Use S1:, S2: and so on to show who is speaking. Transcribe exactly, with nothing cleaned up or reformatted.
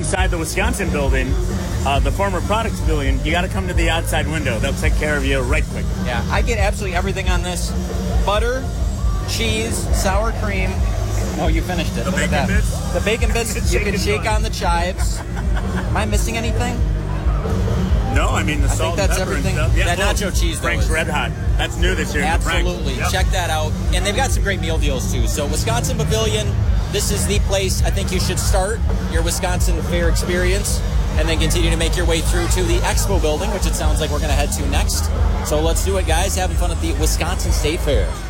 S1: inside the Wisconsin building, uh, the former Products Pavilion, you got to come to the outside window. They'll take care of you right quick.
S2: Yeah, I get absolutely everything on this. Butter, cheese, sour cream. Oh, you finished it.
S1: The
S2: Look at
S1: bacon
S2: that.
S1: bits?
S2: The bacon bits, you can shake on the chives. Am I missing anything?
S1: No, I mean the
S2: I
S1: salt
S2: think that's
S1: and pepper
S2: everything.
S1: and stuff. Yeah,
S2: That
S1: oh,
S2: nacho cheese, though,
S1: Frank's
S2: is-
S1: Red Hot. That's new this year. the Frank's.
S2: Absolutely.
S1: Yep.
S2: Check that out. And they've got some great meal deals, too. So Wisconsin Pavilion, this is the place I think you should start your Wisconsin Fair experience and then continue to make your way through to the Expo building, which it sounds like we're going to head to next. So let's do it, guys. Having fun at the Wisconsin State Fair.